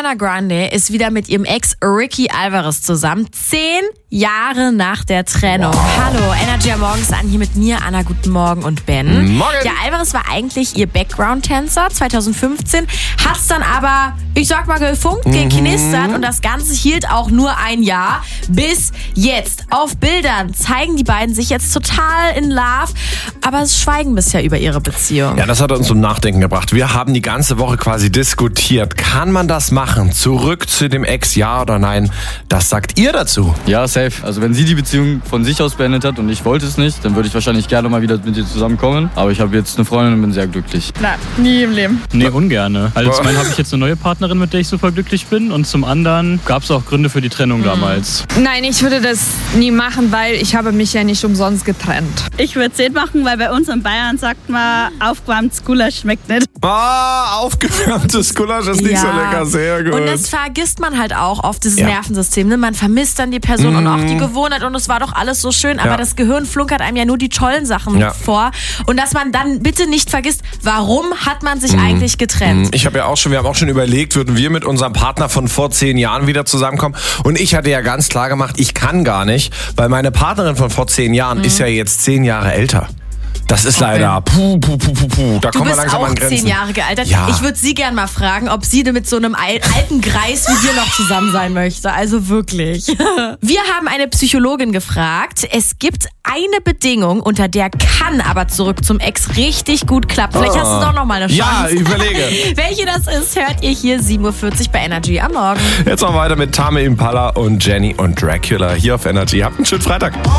Ariana Grande ist wieder mit ihrem Ex Ricky Alvarez zusammen. 10 Jahre nach der Trennung. Wow. Hallo, Energy am Morgens an hier mit mir, Anna, guten Morgen und Ben. Morgen. Ja, Alvarez war eigentlich ihr Background-Tänzer 2015, hat's dann aber, ich sag mal, gefunkt, geknistert und das Ganze hielt auch nur ein Jahr bis jetzt. Auf Bildern zeigen die beiden sich jetzt total in Love, aber es schweigen bisher über ihre Beziehung. Ja, das hat uns zum Nachdenken gebracht. Wir haben die ganze Woche quasi diskutiert. Kann man das machen? Zurück zu dem Ex, ja oder nein? Das sagt ihr dazu. Ja, safe. Also wenn sie die Beziehung von sich aus beendet hat und ich wollte es nicht, dann würde ich wahrscheinlich gerne mal wieder mit ihr zusammenkommen. Aber ich habe jetzt eine Freundin und bin sehr glücklich. Nein, nie im Leben. Nee, ungerne. Also zum einen habe ich jetzt eine neue Partnerin, mit der ich super glücklich bin. Und zum anderen gab es auch Gründe für die Trennung damals. Nein, ich würde das nie machen, weil ich habe mich ja nicht umsonst getrennt. Ich würde es nicht machen, weil bei uns in Bayern sagt man, aufgewärmtes Gulasch schmeckt nicht. Aufgewärmtes Gulasch ist nicht so lecker, sehr gut. Und das vergisst man halt auch oft, dieses Nervensystem. Ne? Man vermisst dann die Person und auch die Gewohnheit und es war doch alles so schön, aber das Gehirn flunkert einem ja nur die tollen Sachen vor. Und dass man dann bitte nicht vergisst, warum hat man sich eigentlich getrennt? Wir haben auch schon überlegt, würden wir mit unserem Partner von vor 10 Jahren wieder zusammenkommen? Und ich hatte ja ganz klar gemacht, ich kann gar nicht, weil meine Partnerin von vor 10 Jahren ist ja jetzt 10 Jahre älter. Das ist leider Da kommen wir langsam an Grenzen. Du bist auch 10 Jahre gealtert. Ja. Ich würde sie gern mal fragen, ob sie mit so einem alten Greis wie dir noch zusammen sein möchte. Also wirklich. Wir haben eine Psychologin gefragt. Es gibt eine Bedingung, unter der kann aber zurück zum Ex richtig gut klappen. Vielleicht hast du doch noch mal eine Chance. Ja, überlege. Welche das ist, hört ihr hier 7.40 Uhr bei Energy am Morgen. Jetzt noch weiter mit Tame Impala und Jenny und Dracula hier auf Energy. Habt einen schönen Freitag.